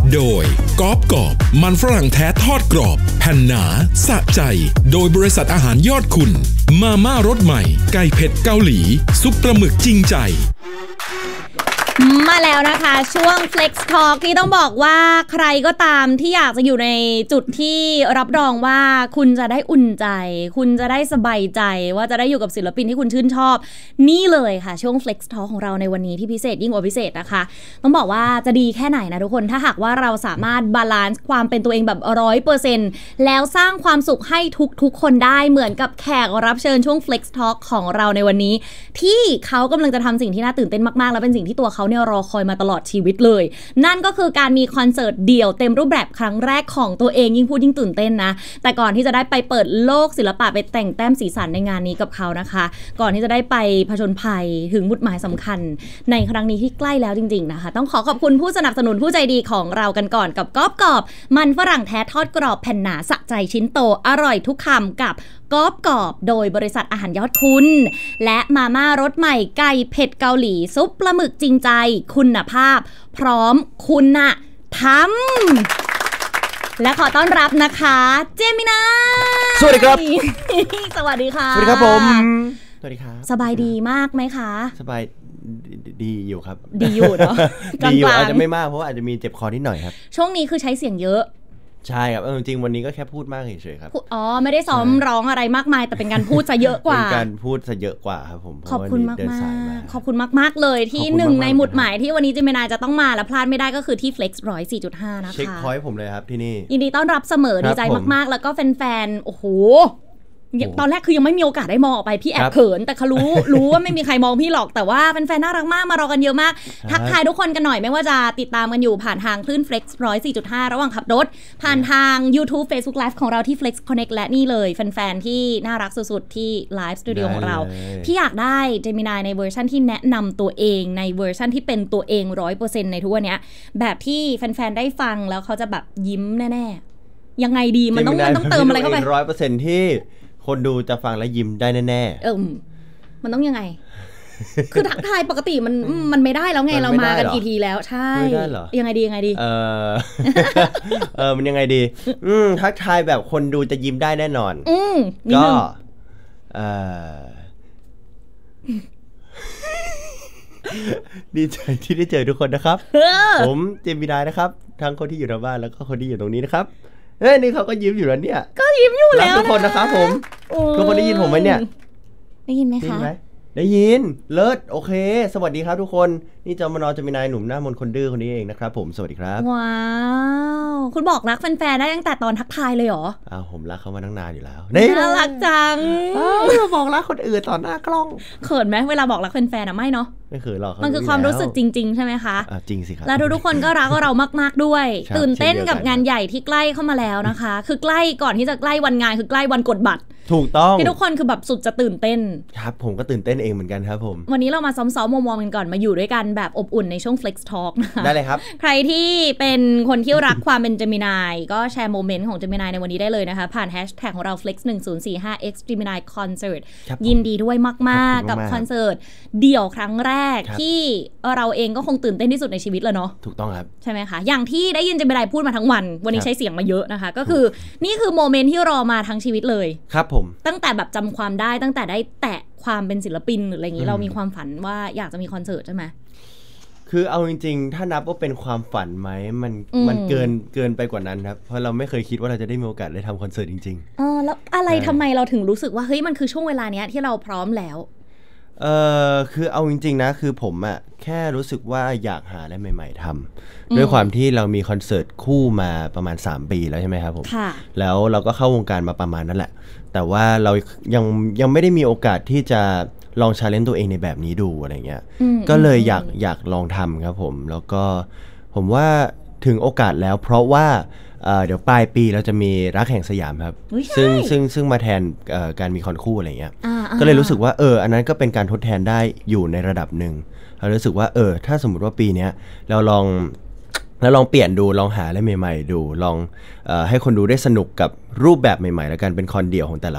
โดยกอบกอบมันฝรั่งแท้ทอดกรอบแผ่นหนาสะใจโดยบริษัทอาหารยอดคุณมาม่ารสใหม่ไก่เผ็ดเกาหลีซุปปลาหมึกจริงใจมาแล้วนะคะช่วง Flex Talk ที่ต้องบอกว่าใครก็ตามที่อยากจะอยู่ในจุดที่รับรองว่าคุณจะได้อุ่นใจคุณจะได้สบายใจว่าจะได้อยู่กับศิลปินที่คุณชื่นชอบนี่เลยค่ะช่วง Flex Talk ของเราในวันนี้ที่พิเศษยิ่งกว่าพิเศษนะคะต้องบอกว่าจะดีแค่ไหนนะทุกคนถ้าหากว่าเราสามารถบาลานซ์ความเป็นตัวเองแบบ 100% แล้วสร้างความสุขให้ทุกคนได้เหมือนกับแขกรับเชิญช่วง Flex Talk ของเราในวันนี้ที่เขากำลังจะทำสิ่งที่น่าตื่นเต้นมากๆและเป็นสิ่งที่ตัวเขาเนี่ยรอคอยมาตลอดชีวิตเลยนั่นก็คือการมีคอนเสิร์ตเดี่ยวเต็มรูปแบบครั้งแรกของตัวเองยิ่งพูดยิ่งตื่นเต้นนะแต่ก่อนที่จะได้ไปเปิดโลกศิลปะไปแต่งแต้มสีสันในงานนี้กับเขานะคะก่อนที่จะได้ไปผจญภัยถึงมุดหมายสำคัญในครั้งนี้ที่ใกล้แล้วจริงๆนะคะต้องขอขอบคุณผู้สนับสนุนผู้ใจดีของเรากันก่อนกับกอบกอบมันฝรั่งแท้ทอดกรอบแผ่นหนาสะใจชิ้นโตอร่อยทุกคำกับกอบกอบโดยบริษัทอาหารยอดคุณและมาม่ารสใหม่ไก่เผ็ดเกาหลีซุปปลาหมึกจริงใจคุณภาพพร้อมคุณธรรมและขอต้อนรับนะคะเจมินาสวัสดีครับสวัสดีค่ะสวัสดีครับผมสวัสดีครับสบายดีมากไหมคะสบายดีอยู่ครับดีอยู่เนาะดีอยู่อาจจะไม่มากเพราะว่าอาจจะมีเจ็บคอนิดหน่อยครับช่วงนี้คือใช้เสียงเยอะใช่ครับจริงๆวันนี้ก็แค่พูดมากเฉยๆครับอ๋อไม่ได้ซ้อมร้องอะไรมากมายแต่เป็นการพูดซะเยอะกว่าเป็นการพูดซะเยอะกว่าครับผมขอบคุณมากขอบคุณมากๆเลยที่หนึ่งในหมุดหมายที่วันนี้เจมินายจะต้องมาและพลาดไม่ได้ก็คือที่ Flex 104.5 นะคะเช็คพอยต์ผมเลยครับที่นี่ยินดีต้อนรับเสมอดีใจมากๆแล้วก็แฟนๆโอ้โหตอนแรกคือยังไม่มีโอกาสได้มองออกไปพี่แอบเขินแต่เขารู้ว่าไม่มีใครมองพี่หรอกแต่ว่าแฟนๆน่ารักมากมารอกันเยอะมากทักทายทุกคนกันหน่อยไม่ว่าจะติดตามกันอยู่ผ่านทางคลื่น Flex 104.5 ระหว่างขับรถผ่านทาง YouTube Facebook Live ของเราที่ Flex Connect และนี่เลยแฟนๆที่น่ารักสุดๆที่ Live Studio ของเราพี่อยากได้เจมินายในเวอร์ชันที่แนะนำตัวเองในเวอร์ชันที่เป็นตัวเอง 100% ในทุกวันนี้แบบที่แฟนๆได้ฟังแล้วเขาจะแบบยิ้มแน่ๆยังไงดีมันต้องเติมอะไรเข้าไป 100% ที่คนดูจะฟังและยิ้มได้แน่ๆมันต้องยังไง คือทักทายปกติมันไม่ได้แล้วไงเรามากันกี่ทีแล้วใช่ไม่ได้เหรอยังไงดีมันยังไงดีทักทายแบบคนดูจะยิ้มได้แน่นอนก็ดีใจที่ได้เจอทุกคนนะครับผมเจมินายนะครับทั้งคนที่อยู่ทางบ้านแล้วก็คนที่อยู่ตรงนี้นะครับนี่เขาก็ยิ้มอยู่แล้วเนี่ยก็ยิ้มอยู่แล้วทุกคนนะครับผมทุกคนได้ยินผมไหมเนี่ยได้ยินไหมคะได้ยินเลิศโอเคสวัสดีครับทุกคนนี่จอมนจะมีนายหนุ่มหน้ามนคนดื้อคนนี้เองนะครับผมสวัสดีครับว้าวคุณบอกรักแฟนๆได้ตั้งแต่ตอนทักทายเลยเหรอผมรักเขามาตั้งนานอยู่แล้วน่ารักจังบอกรักคนอื่นต่อหน้ากล้องเขินไหมเวลาบอกรักแฟนๆไม่เนาะไม่เขินหรอกมันคือความรู้สึกจริงๆใช่ไหมคะจริงสิครับแล้วทุกคนก็รักเรามากๆด้วยตื่นเต้นกับงานใหญ่ที่ใกล้เข้ามาแล้วนะคะคือใกล้ก่อนที่จะใกล้วันงานคือใกล้วันกดบัตรถูกต้องที่ทุกคนคือแบบสุดจะตื่นเต้นครับผมก็ตื่นเต้นเองเหมือนกันครับผมวันนี้เรามาซ้อมๆมองๆกันก่อนมาอยู่ด้วยกันแบบอบอุ่นในช่วง Flex Talk นะคะได้เลยครับใครที่เป็นคนที่รักความเป็น Gemini ก็แชร์โมเมนต์ของ Gemini ในวันนี้ได้เลยนะคะผ่านแฮชแท็กของเรา Flex 1045 X Gemini Concert ยินดีด้วยมากๆกับคอนเสิร์ตเดี่ยวครั้งแรกที่เราเองก็คงตื่นเต้นที่สุดในชีวิตแล้วเนาะถูกต้องครับใช่ไหมคะอย่างที่ได้ยิน Gemini พูดมาทั้งวันนี้ใช้เสียงมาเยอะนะคะก็คือนี่คือโมเมนต์ที่รอมาทั้งชีวิตเลยครับผมตั้งแต่แบบจำความได้ตั้งแต่ได้แตะความเป็นศิลปินหรืออะไรอย่างนี้เรามีความฝันว่าอยากจะมีคอนเสิร์ตใช่ไหมคือเอาจริงๆถ้านับว่าเป็นความฝันไหมมันเกินไปกว่านั้นครับเพราะเราไม่เคยคิดว่าเราจะได้มีโอกาสได้ทำคอนเสิร์ตจริงๆแล้วอะไรทำไมเราถึงรู้สึกว่าเฮ้ยมันคือช่วงเวลาเนี้ยที่เราพร้อมแล้วคือเอาจริงๆนะคือผมแค่รู้สึกว่าอยากหาอะไรใหม่ๆทำด้วยความที่เรามีคอนเสิร์ตคู่มาประมาณ3 ปีแล้วใช่ไหมครับผมแล้วเราก็เข้าวงการมาประมาณนั้นแหละแต่ว่าเรายังไม่ได้มีโอกาสที่จะลองชาเลนจ์ตัวเองในแบบนี้ดูอะไรเงี้ยก็เลยอยากลองทำครับผมแล้วก็ผมว่าถึงโอกาสแล้วเพราะว่าเดี๋ยวปลายปีเราจะมีรักแห่งสยามครับซึ่งมาแทนการมีคอนคู่อะไรเงี้ยก็เลยรู้สึกว่าอันนั้นก็เป็นการทดแทนได้อยู่ในระดับหนึ่งเรารู้สึกว่าถ้าสมมติว่าปีนี้เราลองเปลี่ยนดูลองหาอะไรใหม่ๆดูลองให้คนดูได้สนุกกับรูปแบบใหม่ๆแล้วกันเป็นคอนเดี่ยวของแต่ละ